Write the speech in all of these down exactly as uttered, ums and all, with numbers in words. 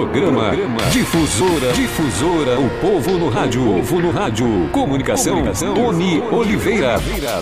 Programa, Programa Difusora, Difusora, o povo no rádio, o povo no rádio. Comunicação, Comunicação Tony Oliveira.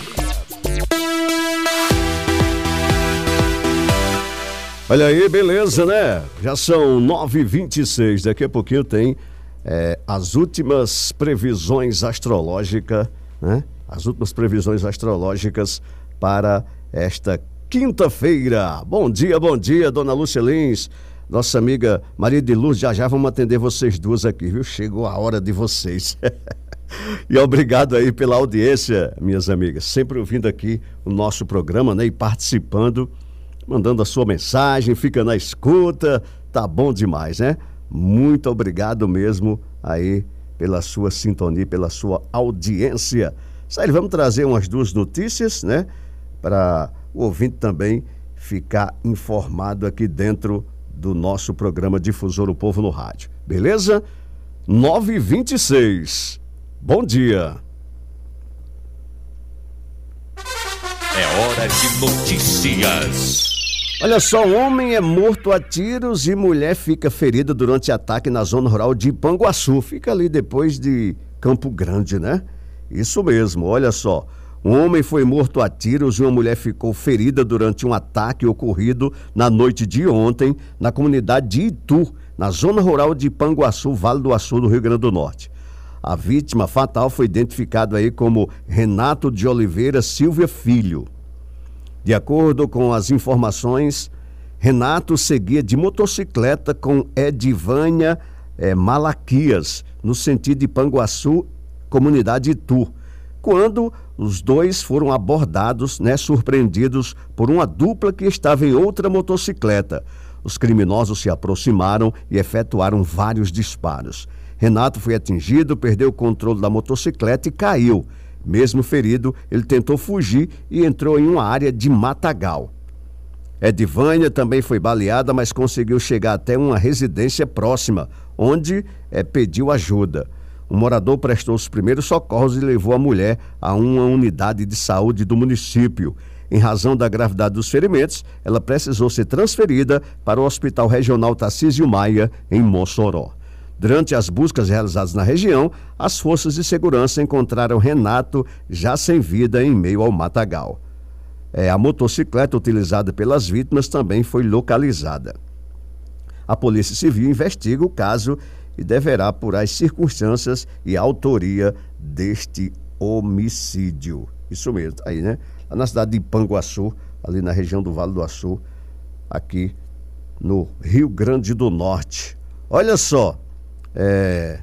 Olha aí, beleza, né? Já são nove e vinte e seis, daqui a pouquinho tem é, as últimas previsões astrológicas, né? As últimas previsões astrológicas para esta quinta-feira. Bom dia, bom dia, dona Lúcia Lins, nossa amiga Maria de Luz, já já vamos atender vocês duas aqui, viu? Chegou a hora de vocês. E obrigado aí pela audiência, minhas amigas, sempre ouvindo aqui o nosso programa, né? E participando, mandando a sua mensagem, fica na escuta, tá bom demais, né? Muito obrigado mesmo aí pela sua sintonia, pela sua audiência. Sério, vamos trazer umas duas notícias, né? Para o ouvinte também ficar informado aqui dentro do nosso programa Difusor, o Povo no Rádio. Beleza? nove e vinte e seis. Bom dia. É hora de notícias. Olha só, um homem é morto a tiros e mulher fica ferida durante ataque na zona rural de Ipanguaçu. Fica ali depois de Campo Grande, né? Isso mesmo, olha só. Um homem foi morto a tiros e uma mulher ficou ferida durante um ataque ocorrido na noite de ontem na comunidade de Itu, na zona rural de Ipanguaçu, Vale do Açu, do Rio Grande do Norte. A vítima fatal foi identificada aí como Renato de Oliveira Silvia Filho. De acordo com as informações, Renato seguia de motocicleta com Edivânia eh, Malaquias, no sentido de Ipanguaçu, comunidade Itu, quando os dois foram abordados, né, surpreendidos por uma dupla que estava em outra motocicleta. Os criminosos se aproximaram e efetuaram vários disparos. Renato foi atingido, perdeu o controle da motocicleta e caiu. Mesmo ferido, ele tentou fugir e entrou em uma área de matagal. Edivânia também foi baleada, mas conseguiu chegar até uma residência próxima, onde é, pediu ajuda. O morador prestou os primeiros socorros e levou a mulher a uma unidade de saúde do município. Em razão da gravidade dos ferimentos, ela precisou ser transferida para o Hospital Regional Tarcísio Maia, em Mossoró. Durante as buscas realizadas na região, as forças de segurança encontraram Renato já sem vida em meio ao matagal. É, a motocicleta utilizada pelas vítimas também foi localizada. A Polícia Civil investiga o caso e deverá apurar as circunstâncias e a autoria deste homicídio. Isso mesmo, aí, né? Lá na cidade de Ipanguaçu, ali na região do Vale do Açu, aqui no Rio Grande do Norte. Olha só, é...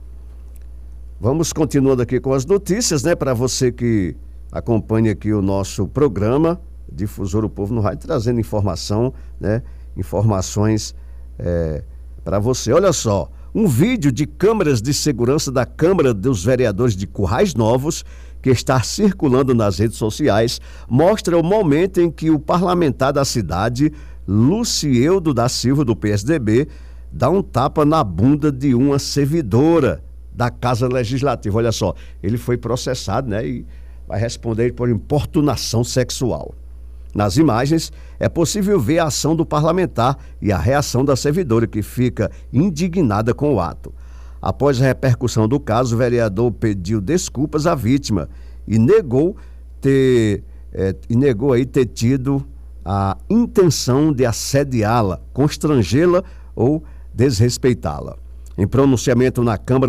vamos continuando aqui com as notícias, né? Para você que acompanha aqui o nosso programa, Difusor o Povo no Rádio, trazendo informação, né? Informações é... para você. Olha só, um vídeo de câmeras de segurança da Câmara dos Vereadores de Currais Novos, que está circulando nas redes sociais, mostra o momento em que o parlamentar da cidade, Lucieldo da Silva, do P S D B, dá um tapa na bunda de uma servidora da Casa Legislativa. Olha só, ele foi processado, né, e vai responder por importunação sexual. Nas imagens, é possível ver a ação do parlamentar e a reação da servidora, que fica indignada com o ato. Após a repercussão do caso, o vereador pediu desculpas à vítima e negou ter, é, e negou aí ter tido a intenção de assediá-la, constrangê-la ou desrespeitá-la. Em pronunciamento na Câmara